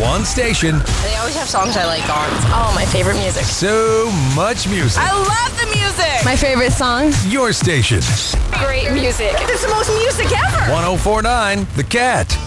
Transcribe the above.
One station. They always have songs I like on. Oh, my favorite music. So much music. I love the music. My favorite song. Your station. Great music. It's the most music ever. 104.9 The Cat.